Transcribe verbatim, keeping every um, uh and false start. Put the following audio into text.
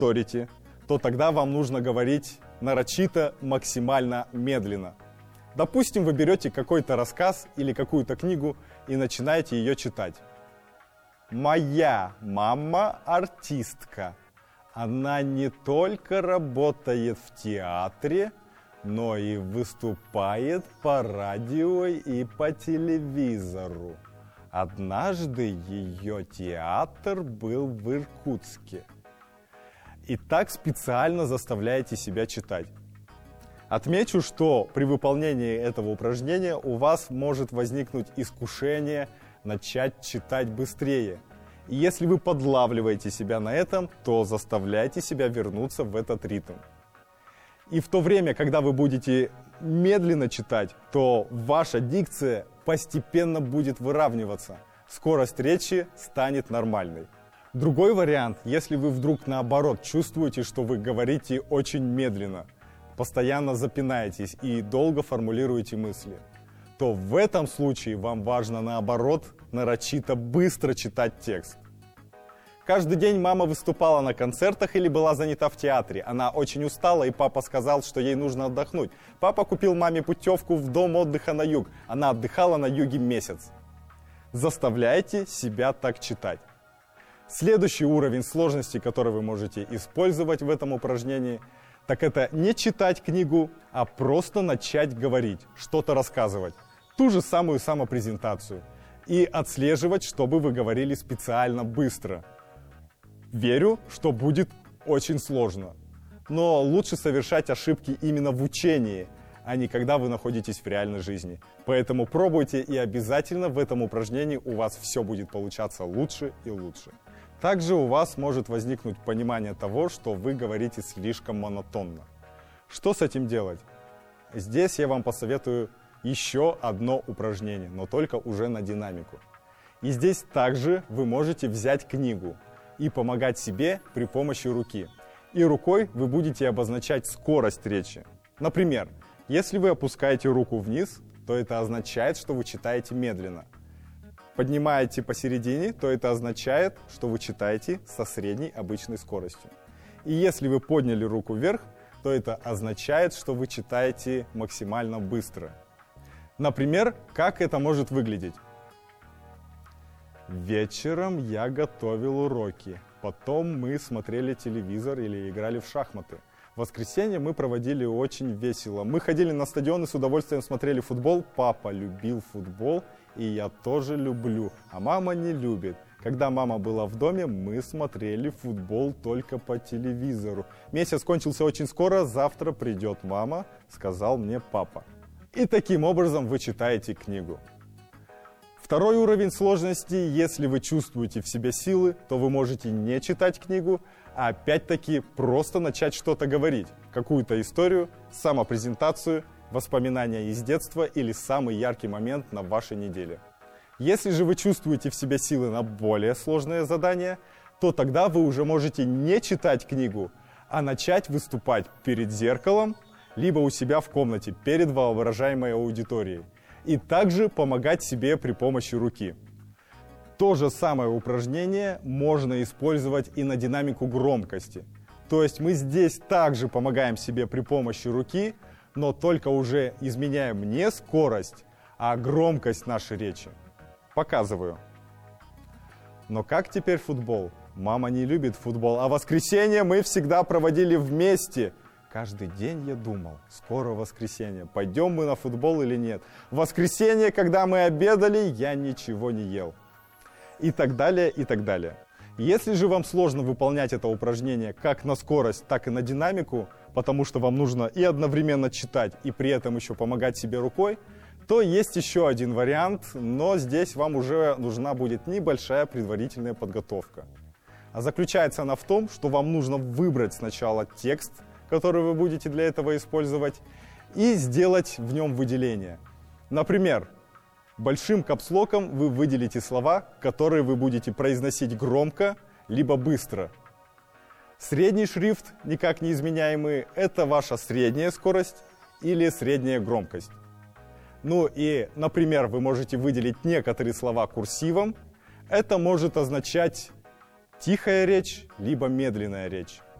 тараторите, то тогда вам нужно говорить нарочито, максимально медленно. Допустим, вы берете какой-то рассказ или какую-то книгу и начинаете ее читать. Моя мама артистка. Она не только работает в театре, но и выступает по радио и по телевизору. Однажды ее театр был в Иркутске. И так специально заставляете себя читать. Отмечу, что при выполнении этого упражнения у вас может возникнуть искушение начать читать быстрее. И если вы подлавливаете себя на этом, то заставляйте себя вернуться в этот ритм. И в то время, когда вы будете медленно читать, то ваша дикция постепенно будет выравниваться. Скорость речи станет нормальной. Другой вариант, если вы вдруг наоборот чувствуете, что вы говорите очень медленно, постоянно запинаетесь и долго формулируете мысли, то в этом случае вам важно наоборот нарочито быстро читать текст. Каждый день мама выступала на концертах или была занята в театре. Она очень устала, и папа сказал, что ей нужно отдохнуть. Папа купил маме путевку в дом отдыха на юг. Она отдыхала на юге месяц. Заставляйте себя так читать. Следующий уровень сложности, который вы можете использовать в этом упражнении, так это не читать книгу, а просто начать говорить, что-то рассказывать. Ту же самую самопрезентацию. И отслеживать, чтобы вы говорили специально быстро. Верю, что будет очень сложно. Но лучше совершать ошибки именно в учении, а не когда вы находитесь в реальной жизни. Поэтому пробуйте, и обязательно в этом упражнении у вас все будет получаться лучше и лучше. Также у вас может возникнуть понимание того, что вы говорите слишком монотонно. Что с этим делать? Здесь я вам посоветую еще одно упражнение, но только уже на динамику. И здесь также вы можете взять книгу и помогать себе при помощи руки. И рукой вы будете обозначать скорость речи. Например, если вы опускаете руку вниз, то это означает, что вы читаете медленно. Поднимаете посередине, то это означает, что вы читаете со средней обычной скоростью. И если вы подняли руку вверх, то это означает, что вы читаете максимально быстро. Например, как это может выглядеть? Вечером я готовил уроки, потом мы смотрели телевизор или играли в шахматы. В воскресенье мы проводили очень весело. Мы ходили на стадион и с удовольствием смотрели футбол. Папа любил футбол, и я тоже люблю, а мама не любит. Когда мама была в доме, мы смотрели футбол только по телевизору. Месяц кончился очень скоро, завтра придет мама, сказал мне папа. И таким образом вы читаете книгу. Второй уровень сложности, если вы чувствуете в себе силы, то вы можете не читать книгу, а опять-таки просто начать что-то говорить. Какую-то историю, самопрезентацию, воспоминания из детства или самый яркий момент на вашей неделе. Если же вы чувствуете в себе силы на более сложное задание, то тогда вы уже можете не читать книгу, а начать выступать перед зеркалом, либо у себя в комнате перед воображаемой аудиторией. И также помогать себе при помощи руки. То же самое упражнение можно использовать и на динамику громкости. То есть мы здесь также помогаем себе при помощи руки, но только уже изменяем не скорость, а громкость нашей речи. Показываю. Но как теперь футбол? Мама не любит футбол, а воскресенье мы всегда проводили вместе. Каждый день я думал, скоро воскресенье, пойдем мы на футбол или нет. В воскресенье, когда мы обедали, я ничего не ел. И так далее, и так далее. Если же вам сложно выполнять это упражнение как на скорость, так и на динамику, потому что вам нужно и одновременно читать, и при этом еще помогать себе рукой, то есть еще один вариант, но здесь вам уже нужна будет небольшая предварительная подготовка. А заключается она в том, что вам нужно выбрать сначала текст, который вы будете для этого использовать, и сделать в нем выделение. Например, большим капслоком вы выделите слова, которые вы будете произносить громко, либо быстро. Средний шрифт, никак не изменяемый, это ваша средняя скорость или средняя громкость. Ну и, например, вы можете выделить некоторые слова курсивом. Это может означать тихая речь, либо медленная речь.